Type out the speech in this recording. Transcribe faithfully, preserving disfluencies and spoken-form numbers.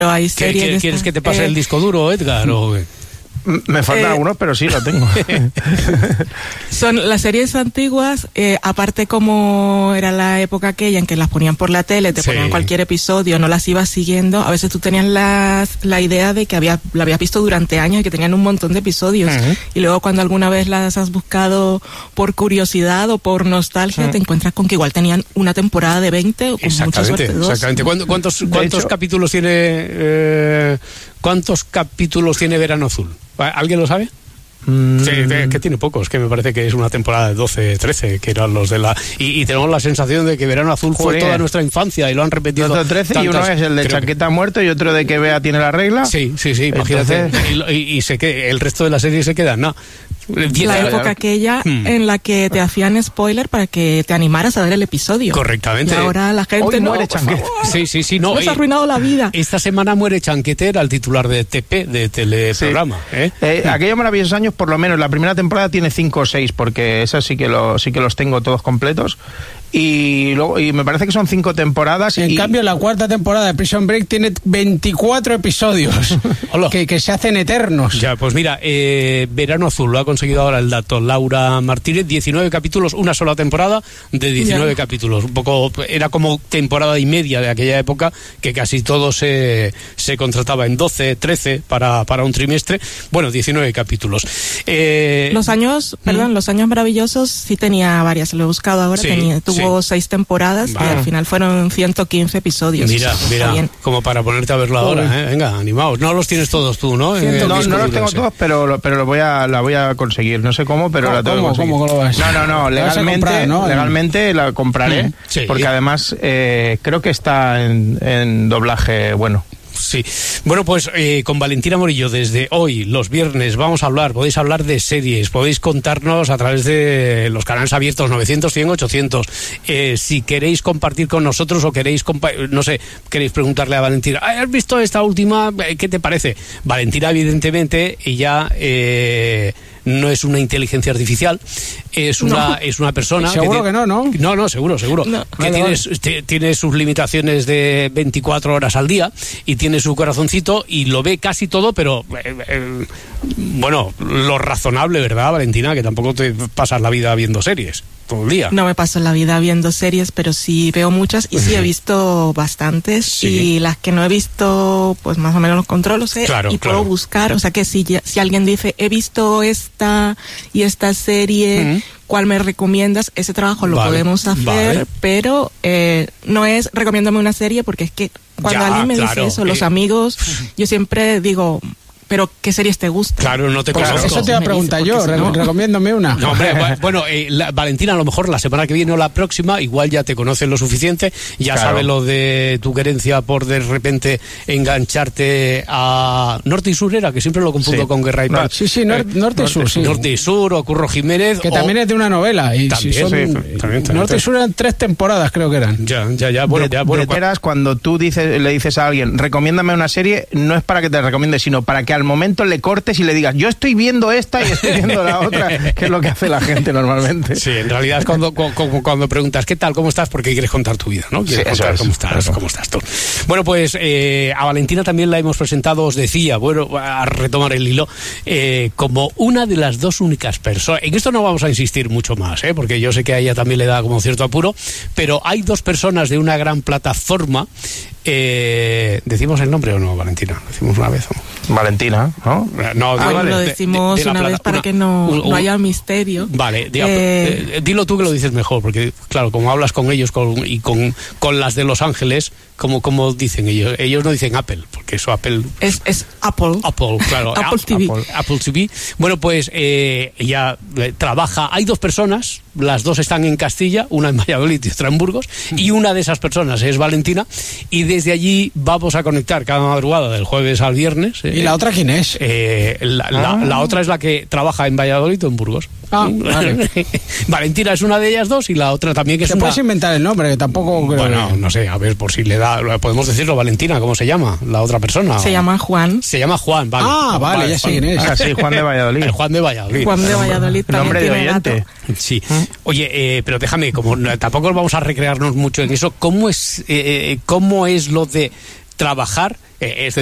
hay series... ¿Qué, ¿Quieres que te pase eh, el disco duro, Edgar? O... Me faltan eh, algunos, pero sí lo tengo. Son las series antiguas, eh, aparte como era la época aquella en que las ponían por la tele, te sí. ponían cualquier episodio, no las ibas siguiendo, a veces tú tenías las, la idea de que había, la habías visto durante años y que tenían un montón de episodios. Uh-huh. Y luego cuando alguna vez las has buscado por curiosidad o por nostalgia, uh-huh. te encuentras con que igual tenían una temporada de veinte o con mucha suerte dos. Exactamente. ¿Cuántos, cuántos, cuántos hecho, capítulos tiene eh, cuántos capítulos tiene Verano Azul? ¿Alguien lo sabe? Mm. Sí, que tiene pocos, que me parece que es una temporada de doce, trece, que eran los de la... Y, y tenemos la sensación de que Verano Azul Joder. fue toda nuestra infancia y lo han repetido doce, trece tantas, y uno es el de Chaqueta que... muerto y otro de que Bea tiene la regla. Sí, sí, sí, imagínate. Entonces... Y, y, y se que el resto de la serie se queda, no. La época aquella hmm. en la que te hacían spoiler para que te animaras a ver el episodio. Correctamente. Y ahora la gente Hoy no, muere Chanquete. Sí, sí, sí, no. Me has arruinado la vida. Esta semana muere Chanquete, era el titular de T P, de teleprograma. Sí. ¿eh? Eh, aquellos maravillosos años, por lo menos la primera temporada tiene cinco o seis, porque esas sí que lo, sí que los tengo todos completos. Y luego y me parece que son cinco temporadas. En y... cambio, la cuarta temporada de Prison Break tiene veinticuatro episodios que, que se hacen eternos. Ya, pues mira, eh, Verano Azul, lo ha conseguido ahora el dato Laura Martínez, diecinueve capítulos, una sola temporada de diecinueve ya. capítulos. Un poco, era como temporada y media de aquella época, que casi todo se, se contrataba en doce, trece para, para un trimestre. Bueno, diecinueve capítulos. Eh, los años, perdón, ¿Mm? los años maravillosos sí tenía varias, lo he buscado ahora, sí, tenía, tuvo sí. seis temporadas vale. y al final fueron ciento quince episodios. Mira, mira, como para ponerte a verlo ahora, ¿eh? Venga, animaos. No los tienes todos tú, ¿no? Eh, no, no los tengo todos, pero, pero lo voy a, la voy a conseguir. No sé cómo, pero ¿Cómo, la tengo que conseguir. ¿Cómo, cómo lo vas? No, no, no, legalmente, comprar, ¿no? legalmente la compraré, sí. porque además eh, creo que está en, en doblaje bueno. Sí. Bueno, pues eh, con Valentina Morillo desde hoy, los viernes, vamos a hablar, podéis hablar de series, podéis contarnos a través de los canales abiertos novecientos, cien, ochocientos. Eh, si queréis compartir con nosotros o queréis, compa- no sé, queréis preguntarle a Valentina, ¿has visto esta última? ¿Qué te parece? Valentina, evidentemente, ella... Eh, no es una inteligencia artificial, es una no. es una persona... Seguro que, que no, ¿no? No, no, seguro, seguro. No. Que vale, tiene, vale. tiene sus limitaciones de veinticuatro horas al día y tiene su corazoncito y lo ve casi todo, pero eh, eh, bueno, lo razonable, ¿verdad, Valentina? Que tampoco te pasas la vida viendo series todo el día. No me paso la vida viendo series, pero sí veo muchas y sí he visto bastantes sí. y las que no he visto, pues más o menos los controlo, sé, claro, y claro. puedo buscar, o sea que si, si alguien dice, he visto esta y esta serie, uh-huh. ¿cuál me recomiendas? Ese trabajo lo vale, podemos hacer, vale. pero eh, no es recomiéndame una serie, porque es que cuando ya, alguien me claro, dice eso, eh, los amigos, yo siempre digo... pero ¿qué series te gustan? Claro, no te pues conozco. Eso te iba a preguntar yo, re- no. recomiéndame una. No, hombre, bueno, eh, la, Valentina, a lo mejor la semana que viene o la próxima, igual ya te conocen lo suficiente, ya claro. sabes lo de tu querencia por de repente engancharte a Norte y Sur, era, que siempre lo confundo sí. con Guerra y Paz. No, sí, sí, nor- eh, Norte y Sur, sí. Norte y Sur, o Curro Jiménez. Que o... también es de una novela. Y también, si son, sí, también, también, Norte y Sur eran tres temporadas, creo que eran. Ya, ya, ya. Bueno, de, ya, bueno. De veras, cuando tú dices, le dices a alguien, recomiéndame una serie, no es para que te recomiende, sino para que al momento le cortes y le digas, yo estoy viendo esta y estoy viendo la otra, que es lo que hace la gente normalmente. Sí, en realidad es cuando, cuando, cuando preguntas, ¿qué tal? ¿Cómo estás? Porque quieres contar tu vida, ¿no? Quieres sí, contar es, cómo estás, claro. cómo estás tú. Bueno, pues eh, a Valentina también la hemos presentado, os decía, bueno, a retomar el hilo, eh, como una de las dos únicas personas. En esto no vamos a insistir mucho más, ¿eh? Porque yo sé que a ella también le da como cierto apuro, pero hay dos personas de una gran plataforma. Eh, ¿Decimos el nombre o no, Valentina? ¿Decimos una vez o no? Valentina, ¿no? No, ah, de, vale. Lo de, decimos de, de una vez para una, que no, un, un, no haya misterio. Vale, diga, eh, eh, dilo tú que lo dices mejor, porque claro, como hablas con ellos con, y con, con las de Los Ángeles, como, como dicen ellos, ellos no dicen Apple, porque eso Apple... Es, es Apple. Apple, claro. Apple T V. Apple, Apple T V. Bueno, pues eh, ella eh, trabaja, hay dos personas, las dos están en Castilla, una en Valladolid y otra en Burgos, y una de esas personas es Valentina, y desde allí vamos a conectar cada madrugada del jueves al viernes. Eh, ¿Y la otra quién es? Eh, la, ah. la, la otra es la que trabaja en Valladolid o en Burgos. Ah, vale. Valentina es una de ellas dos y la otra también que es Te una... puedes inventar el nombre, que tampoco... Creo Bueno, que... no sé, a ver, por si le da... Podemos decirlo, Valentina, ¿cómo se llama la otra persona? Se llama Juan. Se llama Juan, vale. Ah, vale, vale ya sé quién es. Ah, sí, Juan de Valladolid. El Juan de Valladolid. Juan de Valladolid. Nombre de oyente. Sí. Oye, eh, pero déjame, como no, tampoco vamos a recrearnos mucho en eso, ¿cómo es, eh, cómo es lo de trabajar eh, este